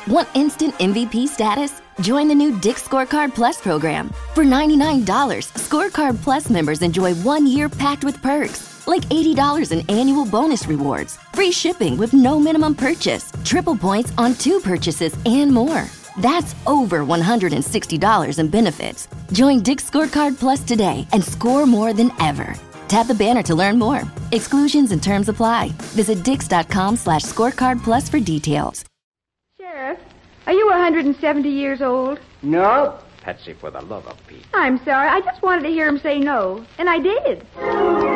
Want instant MVP status? Join the new Dick's Scorecard Plus program. For $99, Scorecard Plus members enjoy 1 year packed with perks, like $80 in annual bonus rewards, free shipping with no minimum purchase, triple points on 2 purchases, and more. That's over $160 in benefits. Join Dick's Scorecard Plus today and score more than ever. Tap the banner to learn more. Exclusions and terms apply. Visit dix.com/scorecard plus for details. Sheriff, are you 170 years old? No. Patsy, for the love of Pete. I'm sorry. I just wanted to hear him say no, and I did.